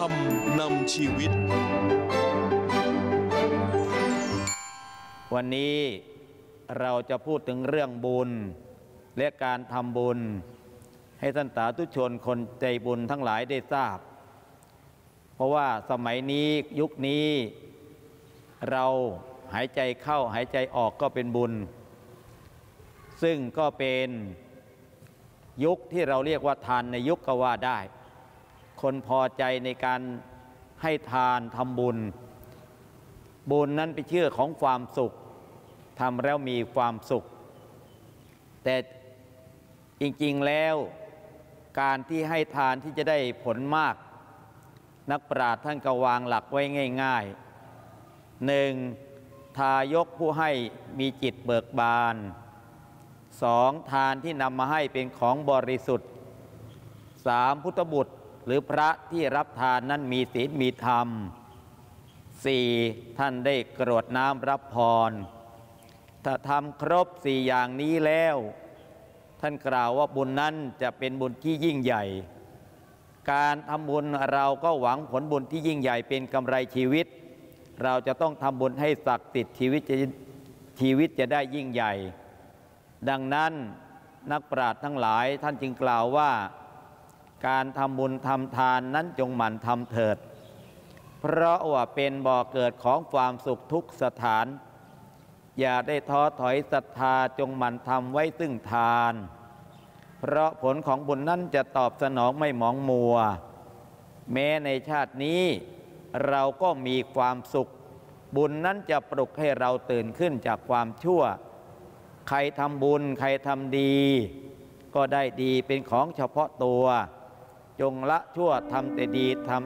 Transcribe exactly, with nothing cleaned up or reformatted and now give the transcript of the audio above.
รมนำชีวิตวันนี้เราจะพูดถึงเรื่องบุญและการทำบุญให้ท่านสาธุชนคนใจบุญทั้งหลายได้ทราบเพราะว่าสมัยนี้ยุคนี้เราหายใจเข้าหายใจออกก็เป็นบุญซึ่งก็เป็นยุคที่เราเรียกว่าทานในยุคก็ว่าได้คนพอใจในการให้ทานทำบุญบุญนั้นเป็นชื่อของความสุขทำแล้วมีความสุขแต่จริงๆแล้วการที่ให้ทานที่จะได้ผลมากนักปราชญ์ท่านก็วางหลักไว้ง่ายๆหนึ่งทายกผู้ให้มีจิตเบิกบานสองทานที่นำมาให้เป็นของบริสุทธิ์สามพุทธบุตรหรือพระที่รับทานนั้นมีศีลมีธรรมสี่ท่านได้กรวดน้ำรับพรถ้าทำครบสี่อย่างนี้แล้วท่านกล่าวว่าบุญนั้นจะเป็นบุญที่ยิ่งใหญ่การทำบุญเราก็หวังผลบุญที่ยิ่งใหญ่เป็นกำไรชีวิตเราจะต้องทำบุญให้ศักดิ์สิทธิ์ชีวิตจะชีวิตจะได้ยิ่งใหญ่ดังนั้นนักปราชญ์ทั้งหลายท่านจึงกล่าวว่าการทำบุญทำทานนั้นจงหมั่นทำเถิดเพราะว่าเป็นบ่อเกิดของความสุขทุกสถานอย่าได้ท้อถอยศรัทธาจงหมั่นทำไว้ซึ่งทานเพราะผลของบุญนั้นจะตอบสนองไม่หมองมัวแม้ในชาตินี้เราก็มีความสุขบุญนั้นจะปลุกให้เราตื่นขึ้นจากความชั่วใครทำบุญใครทำดีก็ได้ดีเป็นของเฉพาะตัวจงละชั่วทำแต่ดีทำ